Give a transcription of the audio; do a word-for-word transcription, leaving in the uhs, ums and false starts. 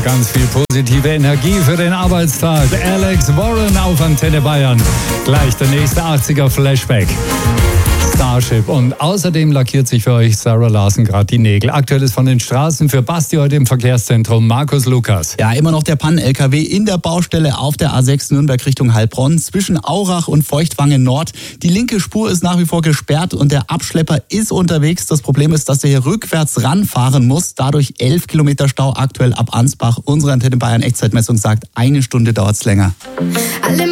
ganz viel positive Energie für den Arbeitstag. Alex Warren auf Antenne Bayern. Gleich der nächste achtziger Flashback. Starship. Und außerdem lackiert sich für euch Sarah Larsen gerade die Nägel. Aktuelles von den Straßen für Basti heute im Verkehrszentrum. Markus Lukas. Ja, immer noch der Pannen-L K W in der Baustelle auf der A sechs Nürnberg Richtung Heilbronn zwischen Aurach und Feuchtwangen Nord. Die linke Spur ist nach wie vor gesperrt und der Abschlepper ist unterwegs. Das Problem ist, dass er hier rückwärts ranfahren muss. Dadurch elf Kilometer Stau aktuell ab Ansbach. Unsere Antenne Bayern Echtzeitmessung sagt, eine Stunde dauert es länger. Alle